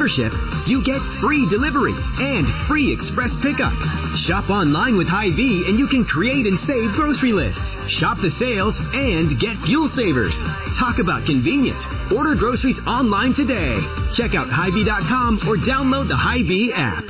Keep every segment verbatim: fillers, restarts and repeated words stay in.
membership, you get free delivery and free express pickup. Shop online with Hy-Vee and you can create and save grocery lists. Shop the sales and get fuel savers. Talk about convenience. Order groceries online today. Check out Hy Vee dot com or download the Hy-Vee app.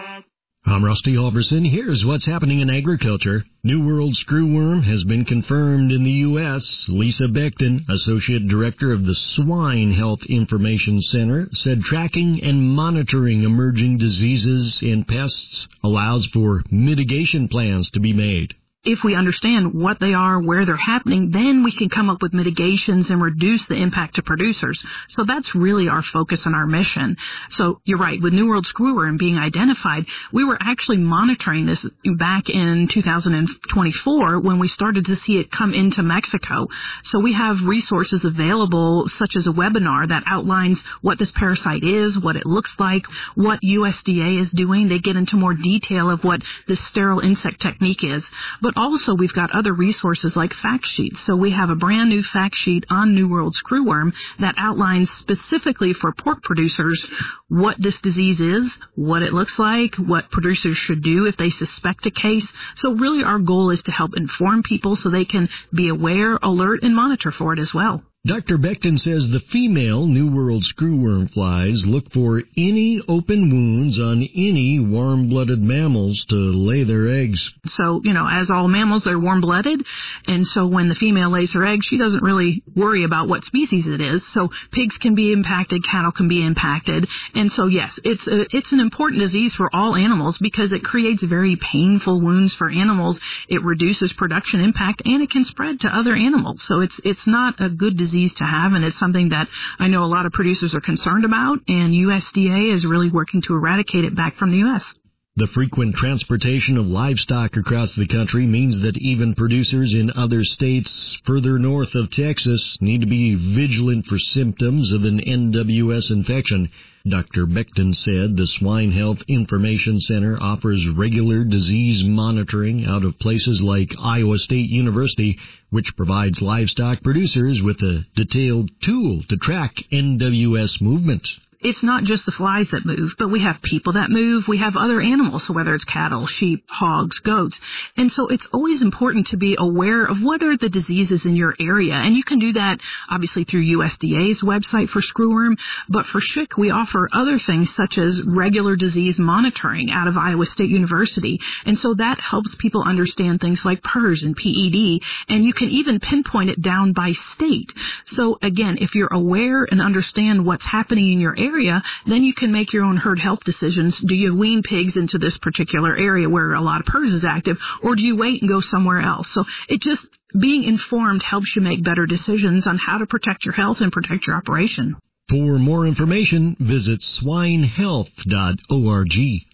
I'm Rusty Halverson. Here's what's happening in agriculture. New World screwworm has been confirmed in the U S Lisa Becton, Associate Director of the Swine Health Information Center, said tracking and monitoring emerging diseases and pests allows for mitigation plans to be made. If we understand what they are, where they're happening, then we can come up with mitigations and reduce the impact to producers. So that's really our focus and our mission. So you're right, with New World screwworm being identified, we were actually monitoring this back in two thousand twenty-four when we started to see it come into Mexico. So we have resources available, such as a webinar that outlines what this parasite is, what it looks like, what U S D A is doing. They get into more detail of what this sterile insect technique is. But also, we've got other resources like fact sheets. So we have a brand new fact sheet on New World screwworm that outlines specifically for pork producers what this disease is, what it looks like, what producers should do if they suspect a case. So really our goal is to help inform people so they can be aware, alert, and monitor for it as well. Doctor Becton says the female New World screwworm flies look for any open wounds on any warm-blooded mammals to lay their eggs. So, you know, as all mammals, they're warm-blooded, and so when the female lays her egg, she doesn't really worry about what species it is. So pigs can be impacted, cattle can be impacted, and so yes, it's a, it's an important disease for all animals because it creates very painful wounds for animals. It reduces production impact, and it can spread to other animals. So it's it's not a good disease to have, and it's something that I know a lot of producers are concerned about, and U S D A is really working to eradicate it back from the U S. The frequent transportation of livestock across the country means that even producers in other states further north of Texas need to be vigilant for symptoms of an N W S infection. Doctor Becton said the Swine Health Information Center offers regular disease monitoring out of places like Iowa State University, which provides livestock producers with a detailed tool to track N W S movement. It's not just the flies that move, but we have people that move. We have other animals, so whether it's cattle, sheep, hogs, goats. And so it's always important to be aware of what are the diseases in your area. And you can do that, obviously, through U S D A's website for screwworm. But for S H I C, we offer other things, such as regular disease monitoring out of Iowa State University. And so that helps people understand things like P R R S and P E D. And you can even pinpoint it down by state. So, again, if you're aware and understand what's happening in your area, area, then you can make your own herd health decisions. Do you wean pigs into this particular area where a lot of P R R S is active, or do you wait and go somewhere else? So it just, being informed helps you make better decisions on how to protect your health and protect your operation. For more information, visit swine health dot org.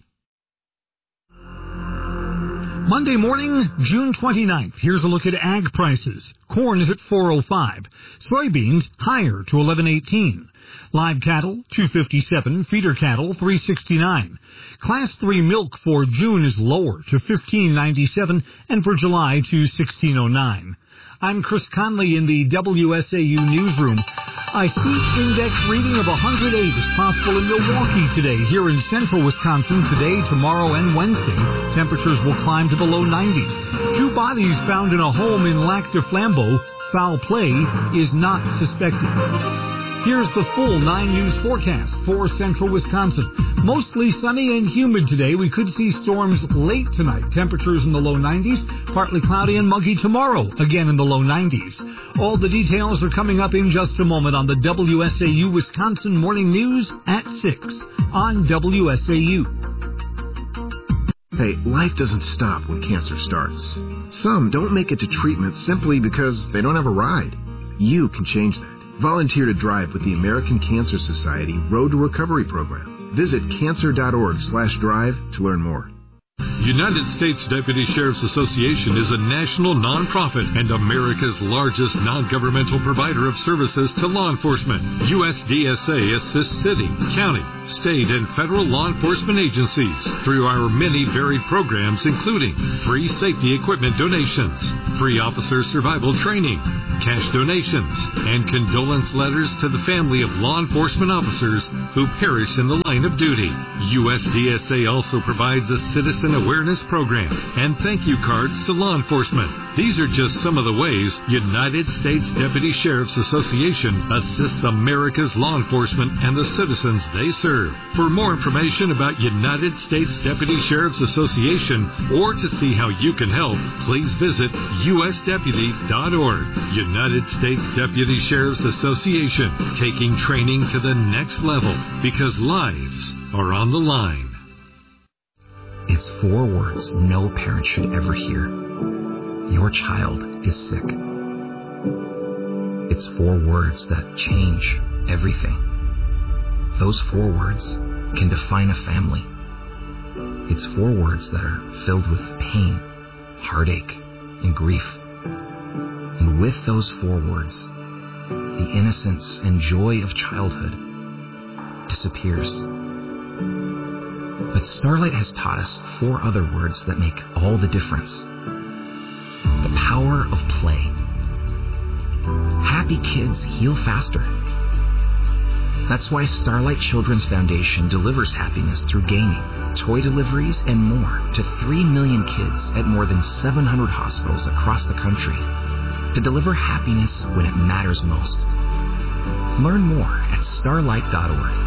Monday morning, June twenty-ninth. Here's a look at ag prices. Corn is at four oh five. Soybeans higher to eleven eighteen. Live cattle, two fifty-seven. Feeder cattle, three sixty-nine. Class three milk for June is lower to fifteen ninety-seven, and for July to sixteen oh nine. I'm Chris Conley in the W S A U newsroom. A heat index reading of one hundred eight is possible in Milwaukee today. Here in central Wisconsin, today, tomorrow, and Wednesday, temperatures will climb to the low nineties. Two bodies found in a home in Lac du Flambeau. Foul play is not suspected. Here's the full nine News forecast for central Wisconsin. Mostly sunny and humid today. We could see storms late tonight. Temperatures in the low nineties. Partly cloudy and muggy tomorrow. Again in the low nineties. All the details are coming up in just a moment on the W S A U Wisconsin Morning News at six on W S A U. Hey, life doesn't stop when cancer starts. Some don't make it to treatment simply because they don't have a ride. You can change that. Volunteer to drive with the American Cancer Society Road to Recovery program. Visit cancer dot org slash drive to learn more. United States Deputy Sheriff's Association is a national nonprofit and America's largest non-governmental provider of services to law enforcement. U S D S A assists city, county, state, and federal law enforcement agencies through our many varied programs, including free safety equipment donations, free officer survival training, cash donations, and condolence letters to the family of law enforcement officers who perish in the line of duty. U S D S A also provides a citizen awareness program and thank you cards to law enforcement. These are just some of the ways United States Deputy Sheriff's Association assists America's law enforcement and the citizens they serve. For more information about United States Deputy Sheriff's Association or to see how you can help, please visit U S deputy dot org. United States Deputy Sheriff's Association, taking training to the next level because lives are on the line. It's four words no parent should ever hear. Your child is sick. It's four words that change everything. Those four words can define a family. It's four words that are filled with pain, heartache, and grief. And with those four words, the innocence and joy of childhood disappears. But Starlight has taught us four other words that make all the difference. The power of play. Happy kids heal faster. That's why Starlight Children's Foundation delivers happiness through gaming, toy deliveries, and more to three million kids at more than seven hundred hospitals across the country to deliver happiness when it matters most. Learn more at starlight dot org.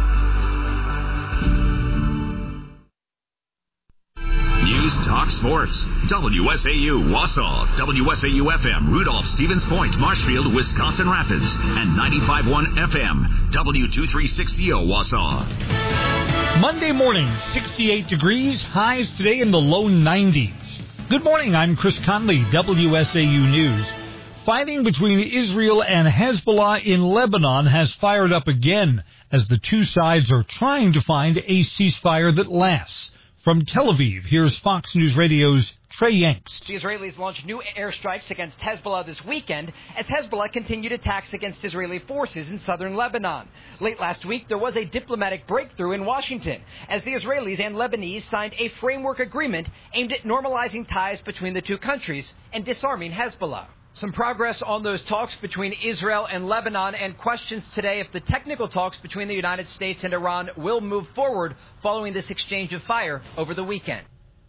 News Talk Sports. W S A U Wausau, W S A U F M Rudolph, Stevens Point, Marshfield, Wisconsin Rapids, and ninety-five point one F M W two three six Z O Wausau. Monday morning, sixty-eight degrees, highs today in the low nineties. Good morning, I'm Chris Conley, W S A U News. Fighting between Israel and Hezbollah in Lebanon has fired up again as the two sides are trying to find a ceasefire that lasts. From Tel Aviv, here's Fox News Radio's Trey Yanks. The Israelis launched new airstrikes against Hezbollah this weekend as Hezbollah continued attacks against Israeli forces in southern Lebanon. Late last week, there was a diplomatic breakthrough in Washington as the Israelis and Lebanese signed a framework agreement aimed at normalizing ties between the two countries and disarming Hezbollah. Some progress on those talks between Israel and Lebanon, and questions today if the technical talks between the United States and Iran will move forward following this exchange of fire over the weekend.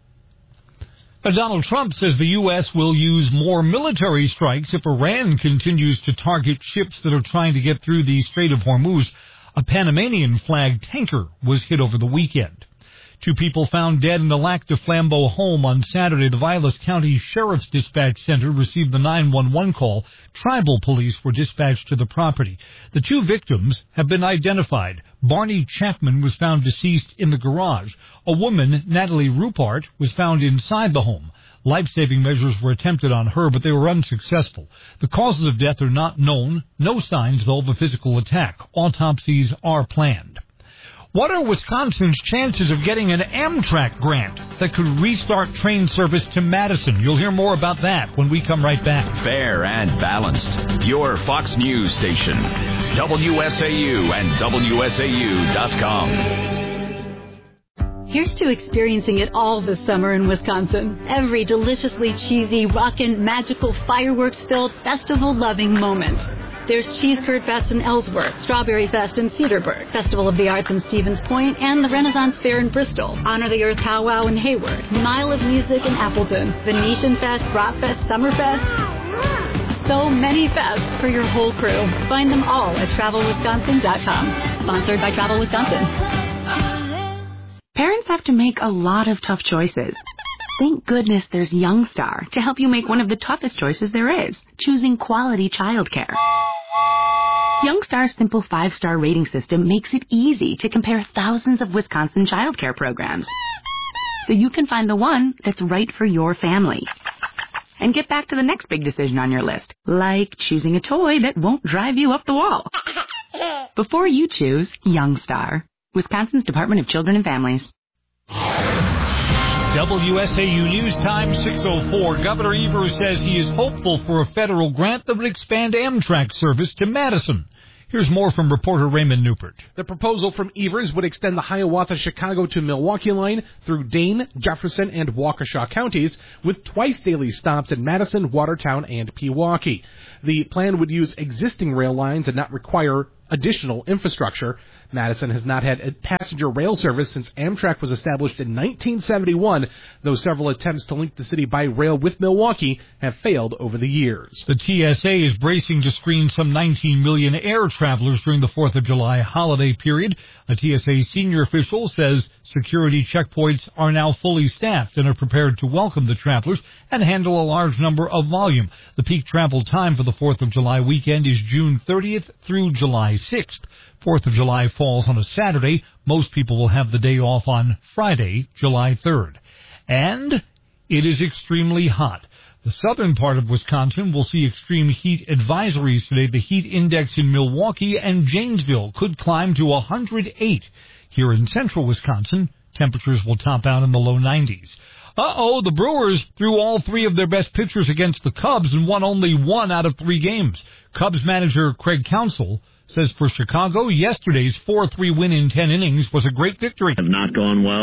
Now, Donald Trump says the U S will use more military strikes if Iran continues to target ships that are trying to get through the Strait of Hormuz. A Panamanian-flagged tanker was hit over the weekend. Two people found dead in the Lac de Flambeau home on Saturday. The Vilas County Sheriff's Dispatch Center received the nine one one call. Tribal police were dispatched to the property. The two victims have been identified. Barney Chapman was found deceased in the garage. A woman, Natalie Rupart, was found inside the home. Life-saving measures were attempted on her, but they were unsuccessful. The causes of death are not known. No signs, though, of a physical attack. Autopsies are planned. What are Wisconsin's chances of getting an Amtrak grant that could restart train service to Madison? You'll hear more about that when we come right back. Fair and balanced. Your Fox News station. W S A U and W S A U dot com. Here's to experiencing it all this summer in Wisconsin. Every deliciously cheesy, rockin', magical, fireworks-filled, festival-loving moment. There's Cheese Curd Fest in Ellsworth, Strawberry Fest in Cedarburg, Festival of the Arts in Stevens Point, and the Renaissance Fair in Bristol, Honor the Earth Powwow in Hayward, Mile of Music in Appleton, Venetian Fest, Rock Fest, Summerfest. So many fests for your whole crew. Find them all at travel wisconsin dot com. Sponsored by Travel Wisconsin. Parents have to make a lot of tough choices. Thank goodness there's Youngstar to help you make one of the toughest choices there is, choosing quality childcare. Youngstar's simple five-star rating system makes it easy to compare thousands of Wisconsin childcare programs, so you can find the one that's right for your family. And get back to the next big decision on your list, like choosing a toy that won't drive you up the wall. Before you choose Youngstar, Wisconsin's Department of Children and Families. W S A U News Time six oh four. Governor Evers says he is hopeful for a federal grant that would expand Amtrak service to Madison. Here's more from reporter Raymond Newport. The proposal from Evers would extend the Hiawatha-Chicago to Milwaukee line through Dane, Jefferson, and Waukesha counties, with twice daily stops in Madison, Watertown, and Pewaukee. The plan would use existing rail lines and not require additional infrastructure. Madison has not had a passenger rail service since Amtrak was established in nineteen seventy-one, though several attempts to link the city by rail with Milwaukee have failed over the years. The T S A is bracing to screen some nineteen million air travelers during the fourth of July holiday period. A T S A senior official says security checkpoints are now fully staffed and are prepared to welcome the travelers and handle a large number of volume. The peak travel time for the fourth of July weekend is June thirtieth through July sixth. fourth of July falls on a Saturday. Most people will have the day off on Friday, July third. And it is extremely hot. The southern part of Wisconsin will see extreme heat advisories today. The heat index in Milwaukee and Janesville could climb to one hundred eight. Here in central Wisconsin, temperatures will top out in the low nineties. Uh-oh, the Brewers threw all three of their best pitchers against the Cubs and won only one out of three games. Cubs manager Craig Counsell says for Chicago, yesterday's four three win in ten innings was a great victory. Have not gone well,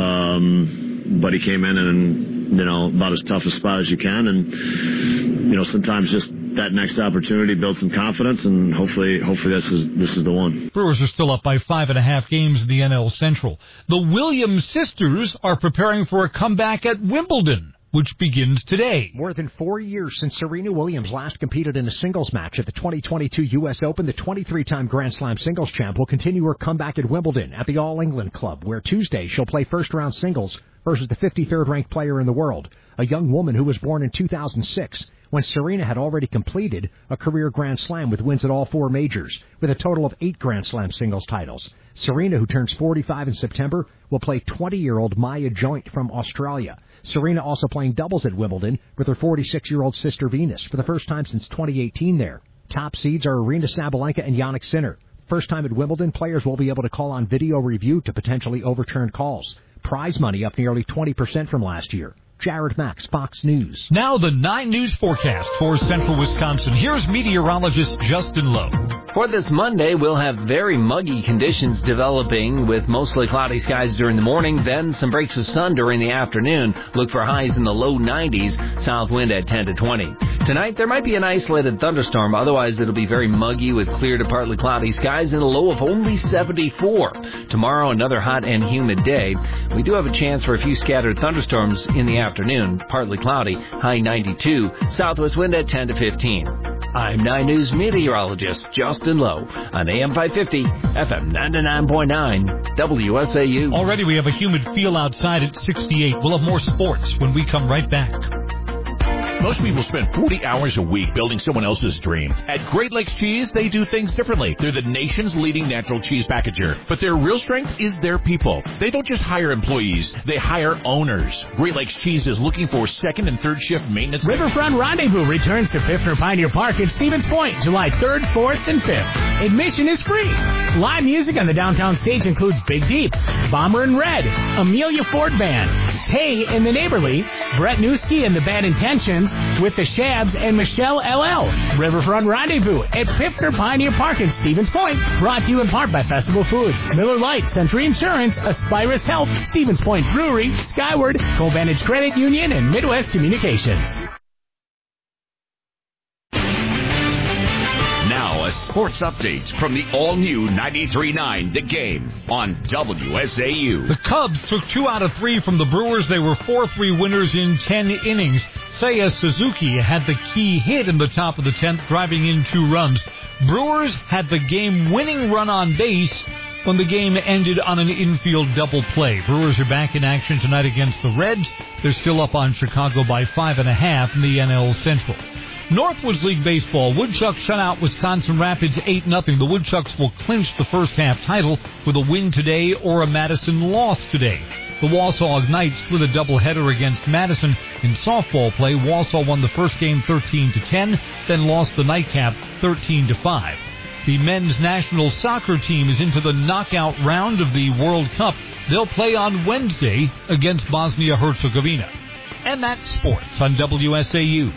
um, but he came in and, you know, about as tough a spot as you can. And, you know, sometimes just that next opportunity builds some confidence, and hopefully hopefully this is this is the one. Brewers are still up by five and a half games in the N L Central. The Williams sisters are preparing for a comeback at Wimbledon, which begins today. More than four years since Serena Williams last competed in a singles match at the twenty twenty-two U S Open, the twenty-three-time Grand Slam singles champ will continue her comeback at Wimbledon at the All England Club, where Tuesday she'll play first-round singles versus the fifty-third ranked player in the world, a young woman who was born in two thousand six, when Serena had already completed a career Grand Slam with wins at all four majors, with a total of eight Grand Slam singles titles. Serena, who turns forty-five in September, will play twenty-year-old Maya Joint from Australia. Serena also playing doubles at Wimbledon with her forty-six-year-old sister Venus for the first time since twenty eighteen there. Top seeds are Aryna Sabalenka and Jannik Sinner. First time at Wimbledon, players will be able to call on video review to potentially overturn calls. Prize money up nearly twenty percent from last year. Jared Max, Fox News. Now the nine News forecast for central Wisconsin. Here's meteorologist Justin Lowe. For this Monday, we'll have very muggy conditions developing with mostly cloudy skies during the morning, then some breaks of sun during the afternoon. Look for highs in the low nineties, south wind at ten to twenty. Tonight, there might be an isolated thunderstorm. Otherwise, it'll be very muggy with clear to partly cloudy skies and a low of only seventy-four. Tomorrow, another hot and humid day. We do have a chance for a few scattered thunderstorms in the afternoon. Partly cloudy, high ninety-two, southwest wind at ten to fifteen. I'm nine News meteorologist Justin Lowe on A M five fifty, F M ninety-nine point nine, W S A U. Already we have a humid feel outside at sixty-eight. We'll have more sports when we come right back. Most people spend forty hours a week building someone else's dream. At Great Lakes Cheese, they do things differently. They're the nation's leading natural cheese packager. But their real strength is their people. They don't just hire employees, they hire owners. Great Lakes Cheese is looking for second and third shift maintenance. Riverfront Rendezvous returns to Piffner Pioneer Park at Stevens Point, July third, fourth, and fifth. Admission is free. Live music on the downtown stage includes Big Deep, Bomber and Red, Amelia Ford Band, Tay and the Neighborly, Brett Newski and the Bad Intentions, with the Shabs and Michelle L L. Riverfront Rendezvous at Piffner Pioneer Park in Stevens Point. Brought to you in part by Festival Foods, Miller Lite, Century Insurance, Aspirus Health, Stevens Point Brewery, Skyward, Covantage Credit Union, and Midwest Communications. Now a sports update from the all-new ninety-three point nine The Game on W S A U. The Cubs took two out of three from the Brewers. They were four three winners in ten innings. Seiya Suzuki had the key hit in the top of the tenth, driving in two runs. Brewers had the game-winning run on base when the game ended on an infield double play. Brewers are back in action tonight against the Reds. They're still up on Chicago by five and a half in the N L Central. Northwoods League Baseball, Woodchucks shut out Wisconsin Rapids eight nothing. The Woodchucks will clinch the first half title with a win today or a Madison loss today. The Wausau Knights split a doubleheader against Madison in softball play. Wausau won the first game thirteen to ten, then lost the nightcap thirteen to five. The men's national soccer team is into the knockout round of the World Cup. They'll play on Wednesday against Bosnia-Herzegovina. And that's sports on W S A U.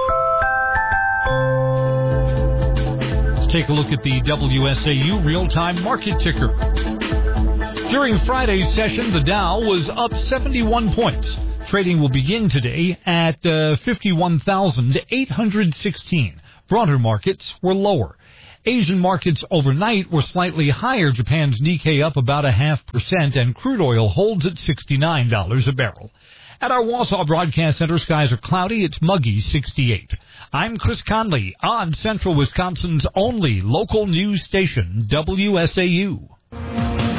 Let's take a look at the W S A U real-time market ticker. During Friday's session, the Dow was up seventy-one points. Trading will begin today at uh, fifty-one thousand eight hundred sixteen. Broader markets were lower. Asian markets overnight were slightly higher. Japan's Nikkei up about a half percent, and crude oil holds at sixty-nine dollars a barrel. At our Wausau Broadcast Center, skies are cloudy. It's muggy, sixty-eight. I'm Chris Conley on Central Wisconsin's only local news station, W S A U.